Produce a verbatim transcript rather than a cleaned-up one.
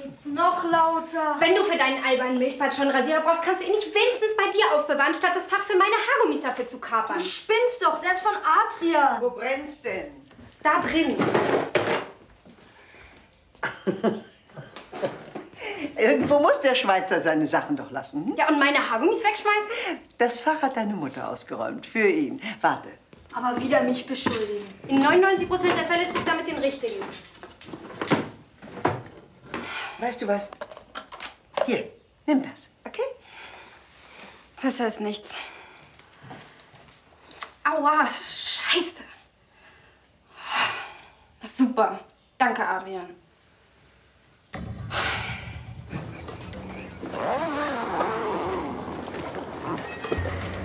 Jetzt noch lauter. Wenn du für deinen albernen Milchbad schon einen Rasierer brauchst, kannst du ihn nicht wenigstens bei dir aufbewahren, statt das Fach für meine Haargummis dafür zu kapern. Du spinnst doch, der ist von Adrian. Wo brennt's denn? Da drin. Irgendwo muss der Schweizer seine Sachen doch lassen. Hm? Ja, und meine Haargummis wegschmeißen? Das Fach hat deine Mutter ausgeräumt. Für ihn. Warte. Aber wieder mich beschuldigen. In neunundneunzig Prozent der Fälle trifft er mit den richtigen. Weißt du was? Hier, nimm das, okay? Besser ist nichts. Aua, scheiße. Das ist super. Danke, Adrian.